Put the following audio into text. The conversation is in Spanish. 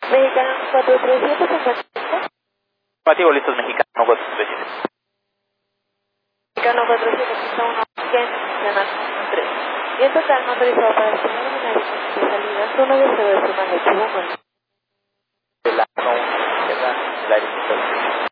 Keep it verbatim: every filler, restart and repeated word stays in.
Mexicano cuatro tres siete cincuenta. Pativo, listos, mexicano cuatro tres siete. Mexicano cuatro siete uno, Ken, Canal tres. Y en total no autorizado para el señor de salida, uno de cero de su mano, De la no, de la, de la